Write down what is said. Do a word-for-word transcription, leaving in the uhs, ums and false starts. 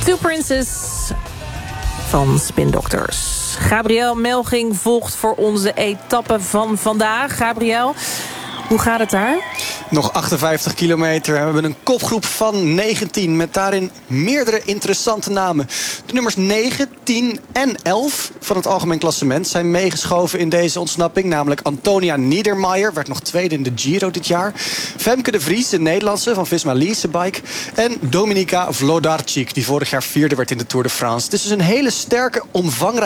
Two Princes van Spin Doctors. Gabriel Melching volgt voor onze etappe van vandaag. Gabriel, hoe gaat het daar? Nog achtenvijftig kilometer. We hebben een kopgroep van negentien. Met daarin meerdere interessante namen. De nummers negen, tien en elf van het algemeen klassement zijn meegeschoven in deze ontsnapping. Namelijk Antonia Niedermayer, werd nog tweede in de Giro dit jaar. Femke de Vries, de Nederlandse van Visma Leasebike. En Dominika Vlodarczyk, die vorig jaar vierde werd in de Tour de France. Het is dus een hele sterke, omvangrijke